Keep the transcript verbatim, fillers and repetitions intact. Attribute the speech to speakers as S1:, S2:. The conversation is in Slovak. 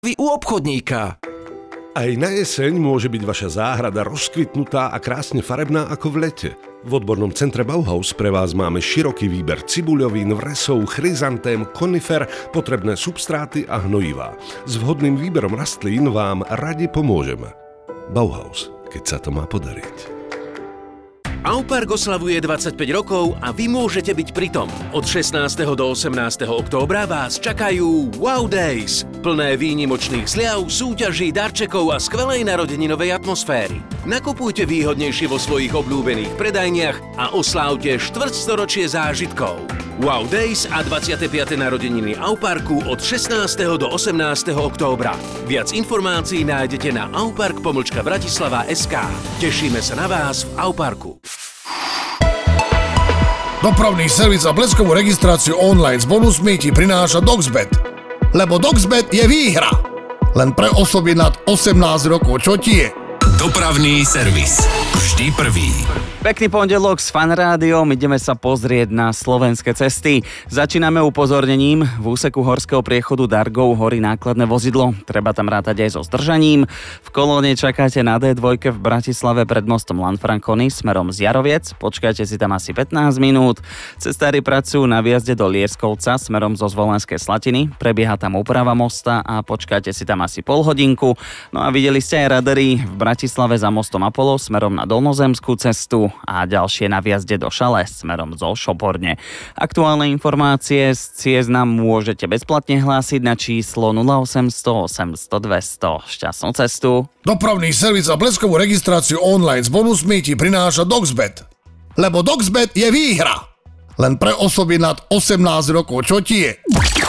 S1: u obchodníka.
S2: Aj na jeseň môže byť vaša záhrada rozkvitnutá a krásne farebná ako v lete. V odbornom centre Bauhaus pre vás máme široký výber cibuľovín, vresov, chryzantém, konifer, potrebné substráty a hnojivá. S vhodným výberom rastlín vám radi pomôžeme. Bauhaus, keď sa to má podariť.
S3: Aupark oslavuje dvadsaťpäť rokov a vy môžete byť pritom. Od šestnásteho do osemnásteho októbra vás čakajú Wow Days, plné výnimočných zľav, súťaží, darčekov a skvelej narodeninovej atmosféry. Nakupujte výhodnejšie vo svojich obľúbených predajniach a oslávte štvrťstoročie zážitkov. Wow Days a dvadsiate piate narodeniny Auparku od šestnásteho do osemnásteho októbra. Viac informácií nájdete na aupark pomlčka bratislava bodka es ká. Tešíme sa na vás v Auparku.
S4: Dopravný servis a bleskovú registráciu online s bonusmi ti prináša Doxbet. Lebo Doxbet je výhra. Len pre osoby nad osemnásť rokov, čo ti je?
S5: Dopravný servis. Vždy prvý.
S6: Pekný pondelok s Fan Rádiom, ideme sa pozrieť na slovenské cesty. Začíname upozornením. V úseku horského priechodu Dargov horí nákladné vozidlo. Treba tam rátať aj so zdržaním. V kolóne čakáte na dé dva v Bratislave pred mostom Lanfranconi smerom z Jaroviec. Počkajte si tam asi pätnásť minút. Cestári pracujú na výjazde do Lierskovca smerom zo Zvolenskej Slatiny. Prebieha tam úprava mosta a počkajte si tam asi pol hodinku. No a videli ste aj radary v Bratislave za mostom Apollo smerom na Dolnozemskú cestu a ďalšie na výjazde do Šale smerom zo Šoporne. Aktuálne informácie z ciest nám môžete bezplatne hlásiť na číslo nula osemsto osemsto dvesto. Šťastnú cestu.
S4: Dopravný servis a bleskovú registráciu online s bonusmi ti prináša Doxbet. Lebo Doxbet je výhra. Len pre osoby nad osemnásť rokov, čo ti je?